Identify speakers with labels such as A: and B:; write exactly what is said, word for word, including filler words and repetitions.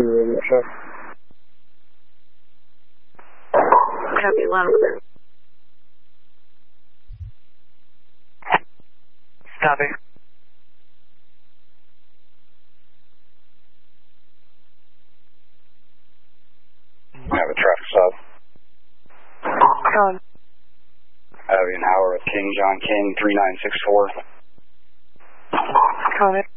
A: Romeo Charlie.
B: Copy, loud and clear.
C: Copy.
D: I have a traffic stop.
C: Con.
D: Avian Howard with King John King, three nine six four.
C: Con it.